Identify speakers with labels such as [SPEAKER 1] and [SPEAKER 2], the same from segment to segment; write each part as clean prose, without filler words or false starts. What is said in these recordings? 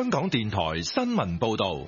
[SPEAKER 1] 香港電台新聞報道。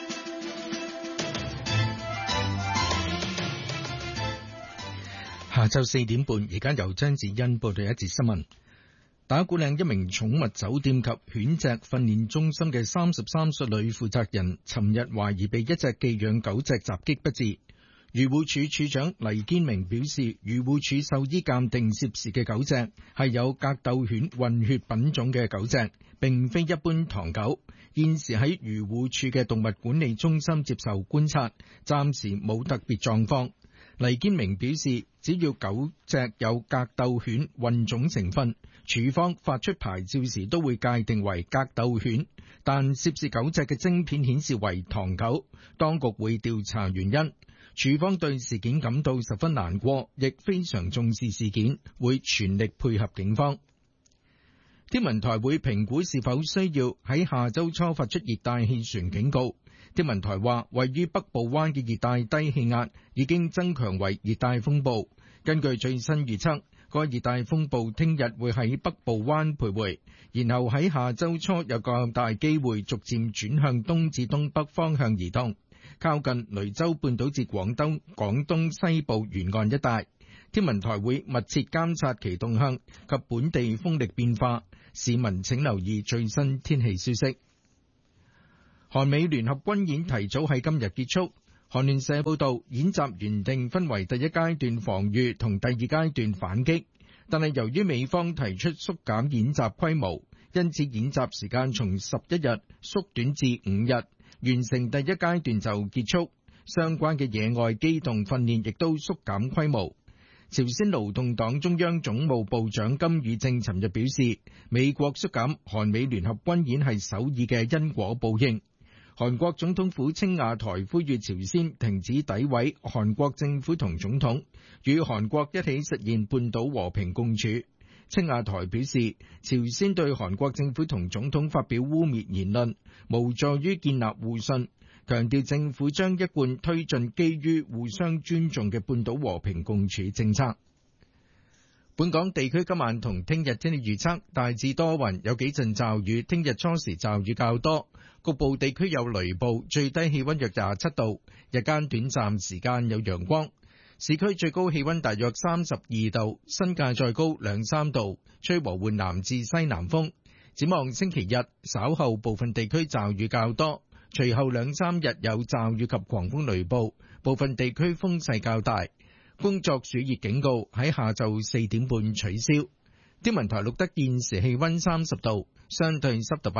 [SPEAKER 2] 下晝4點半，而家由張子欣報道一節新聞。打鼓嶺一名寵物酒店及犬隻訓練中心嘅33歲女負責人，尋日懷疑被一隻寄養狗隻襲擊不治。漁護署署長黎堅明表示，漁護署獸醫鑑定涉事嘅狗隻係有格鬥犬混血品種嘅狗隻，並非一般唐狗。現時喺漁護署嘅動物管理中心接受觀察，暫時冇特別狀況。黎堅明表示，只要狗隻有格鬥犬混種成分，署方發出牌照時都會界定為格鬥犬，但涉事狗隻嘅晶片顯示為唐狗，當局會調查原因。署方對事件感到十分難過，亦非常重視事件，會全力配合警方。天文台會評估是否需要喺下周初發出熱帶氣旋警告。天文台話，位於北部灣嘅熱帶低氣壓已經增強為熱帶風暴。根據最新預測，該熱帶風暴聽日會喺北部灣徘徊，然後喺下周初有較大機會逐漸轉向東至東北方向移動，靠近雷州半島至廣東西部沿岸一帶。天文台會密切監察其動向及本地風力變化，市民請留意最新天氣消息。韓美聯合軍演提早喺今日結束。韓聯社報道，演習原定分為第一階段防禦同第二階段反擊，但係由於美方提出縮減演習規模，因此演習時間從11日縮短至5日，完成第一階段就結束。相關嘅野外機動訓練亦都縮減規模。朝鮮勞動黨中央總務部長金宇正尋日表示，美國縮減韓美聯合軍演係首爾嘅因果報應。韓國總統府青瓦台呼籲朝鮮停止詆毀韓國政府同總統，與韓國一起實現半島和平共處。青瓦台表示，朝鮮對韓國政府同總統發表污衊言論，無助於建立互信，強調政府將一貫推進基於互相尊重嘅半島和平共處政策。本港地區今晚同聽日天氣預測，大致多雲，有幾陣驟雨，聽日初時驟雨較多，局部地區有雷暴，最低氣溫約27度，日間短暫時間有陽光。市區最高氣溫大約32度，新界再高2-3度，吹和緩南至西南風。展望星期日稍後部分地區驟雨較多，隨後2-3日有驟雨及狂風雷暴，部分地區風勢較大。工作暑熱警告喺下晝4點半取消。天文台錄得現時氣溫30度，相對濕度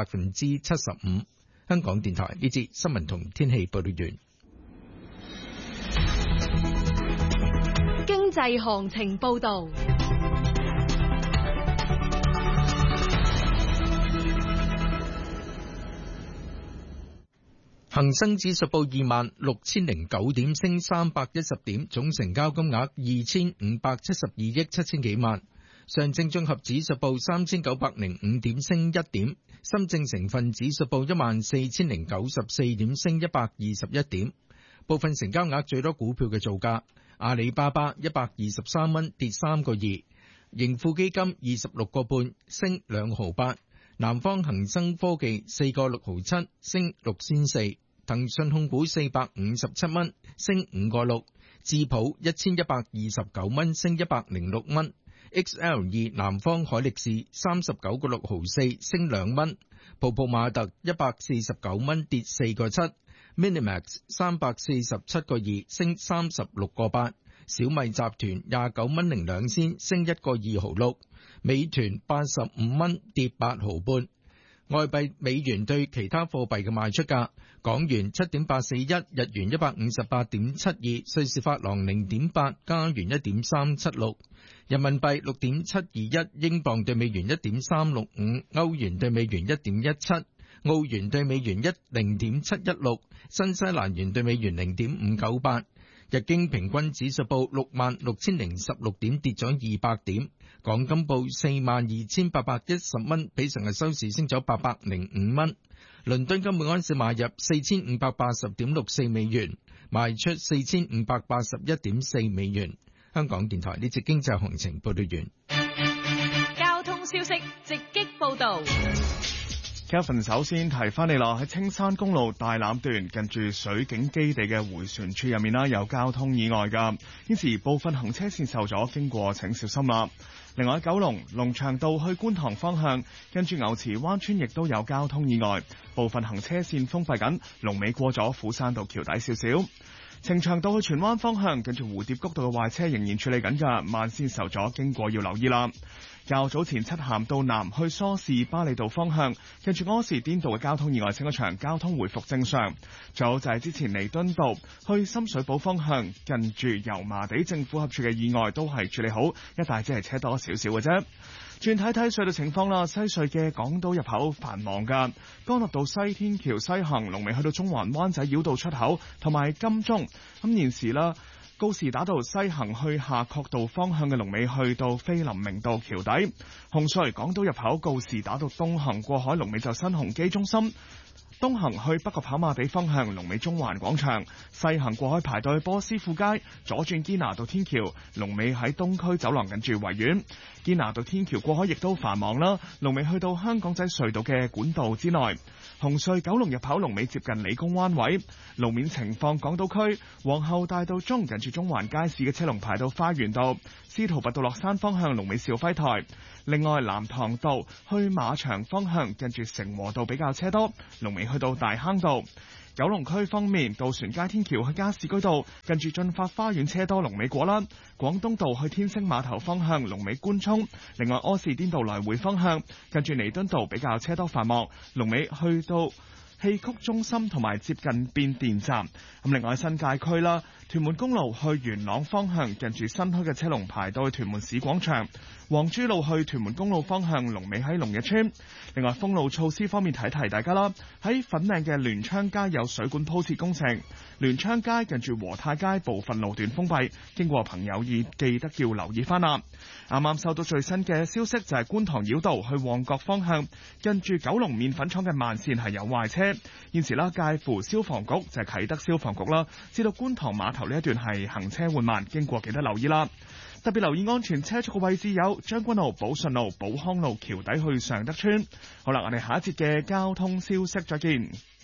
[SPEAKER 2] 75%。香港電台呢節新聞同天氣報道完。
[SPEAKER 3] 經濟行情報道。
[SPEAKER 2] 恒生指數報26,009點，升310點，總成交金額2,572億7千幾萬。上證綜合指數報3,905點，升1點。深證成分指數報14,094點，升121點。部分成交額最多股票嘅造價：阿里巴巴123蚊，跌3個2；盈富基金26個半，升2毫8；南方恒生科技4個6毫7，升6仙4；騰訊控股457蚊，升5個6；智普1129蚊，升106蚊。XL2 南方海力士39個6毫4，升2蚊。泡泡瑪特149蚊，跌4個7。Minimax 347個2，升36個8。小米集團29蚊02仙，升1個2毫6。美團85蚊，跌8毫半。外幣美元對其他貨幣嘅賣出價：港元7.841，日元158.72，瑞士法郎0.8，加元1.376，人民幣6.721，英鎊對美元1.365，歐元對美元1.17，澳元對美元0.716，新西蘭元對美元0.598。日經平均指數報66,016點，跌咗200點。港金報42,810蚊，比上日收市升咗805蚊。倫敦金每安士買入4,580.64美元，賣出4,581.4美元。香港電台呢節經濟行情報道完。
[SPEAKER 3] 交通消息直擊報道。
[SPEAKER 4] Kevin 首先提翻你啦，喺青山公路大欖段近住水警基地嘅迴旋處入面啦，有交通意外㗎，現時部分行車線受阻，經過請小心啦。另外喺九龍龍翔道去觀塘方向，跟住牛池灣村亦都有交通意外，部分行車線封閉緊，龍尾過咗虎山道橋底少少。呈祥道去荃灣方向，跟住蝴蝶谷道嘅壞車仍然處理緊㗎，慢線受阻，經過要留意啦。較早前漆咸道南去梳士巴利道方向，跟住柯士甸道嘅交通意外清一場，交通回復正常。仲有就係之前彌敦道去深水埗方向，近住油麻地政府合署嘅意外都係處理好，一帶只係車多少少嘅啫。轉睇睇隧道情況啦，西隧嘅港島入口繁忙㗎，干諾道西天橋西行龍尾去到中環灣仔繞道出口同埋金鐘。咁現時啦，告士打道西行去夏慤道方向嘅龍尾去到菲林明道橋底。紅隧港島入口告士打道東行過海龍尾就新鴻基中心。東行去北角跑馬地方向龍尾中環廣場，西行過海排隊波斯富街，左轉堅拿道天橋龍尾喺東區走廊近住維園。堅拿道天橋過海亦都繁忙啦，龍尾去到香港仔隧道嘅管道之內。紅隧九龍入口龍尾接近理工灣位。路面情況，港島區皇后大道中近住中環街市嘅車龍排到花園道，司徒拔道落山方向龍尾兆輝台。另外藍塘道去馬場方向近住成和道比較車多，龍尾去到大坑道。九龍區方面，渡船街天橋去加士居道近住駿發花園車多，龍尾果欄。廣東道去天星碼頭方向龍尾官涌。另外柯士甸道來回方向近住彌敦道比較車多繁忙，龍尾去到戲曲中心同埋接近變電站。咁另外新界區啦，屯門公路去元朗方向近住新墟嘅車龍排到去屯門市廣場。黃珠路去屯門公路方向龍尾喺龍日村。另外封路措施方面提提大家啦，喺粉嶺嘅聯昌街有水管鋪設工程，聯昌街近住和泰街部分路段封閉，經過朋友記得要留意翻啦。啱啱收到最新嘅消息就係觀塘繞道去旺角方向，近住九龍麵粉廠嘅慢線係有壞車，現時啦介乎消防局就係啟德消防局啦，至到觀塘碼頭呢一段係行車緩慢，經過記得留意啦。特別留意安全車速嘅位置有將軍澳、寶順路、寶康路橋底去尚德村。好啦，我哋下一節嘅交通消息再見。